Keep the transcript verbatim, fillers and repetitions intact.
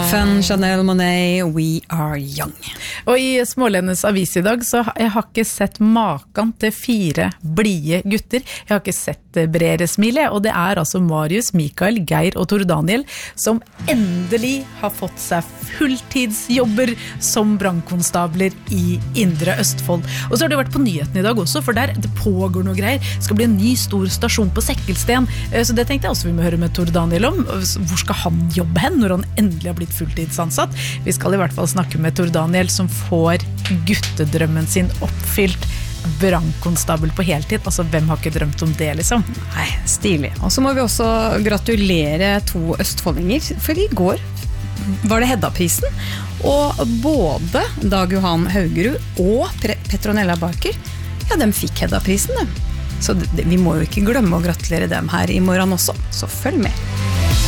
Fun, Chanel Monáe, We Are Young. Og i Smålendenes avis i dag, så jeg har ikke sett maken til fire blige gutter. Jeg har ikke sett bredere smile, og det er altså Marius, Mikael, Geir og Tor Daniel som endelig har fått seg fulltidsjobber som brannkonstabler i Indre Østfold. Og så har det vært på nyheten i dag også, for der det pågår noe greier. Det skal bli en ny stor stasjon på Sekkelsten, så det tenkte jeg også vi må høre med Tor Daniel om. Hvor skal han jobbe hen når han endelig har blitt fulltidsansatt? Vi skal i hvert fall snakke med Tor Daniel som får guttedrømmen sin oppfylt, brannkonstabel på heltid. Altså, hvem har ikke drømt om det, liksom? Nei, stilig. Og så må vi også gratulere to østfoldinger, for i går var det Hedda-prisen, og både Dag Johan Haugerud og Petronella Barker, ja, de fikk Hedda-prisen, de. Så det, vi må jo ikke glemme å gratulere dem her i morgen også, så følg med.